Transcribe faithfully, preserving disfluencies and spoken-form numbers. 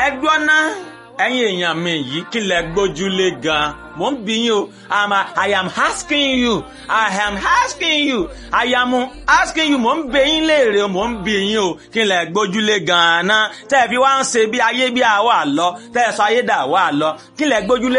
ẹ gbọ́ ná ẹ̀yin èèyàn mi yìí kí lẹ gbójúlé gan mo ń bi yín o am I am asking you I am asking you I am asking you mo ń bẹ̀ yín léèrè mo ń bi yín o kí lẹ gbójúlé gan náà tẹ́ fi wá ń ṣe bí ayé bí àwa lọ tẹ́ sọ ayé dà wá lọ kí lẹ gbójúlé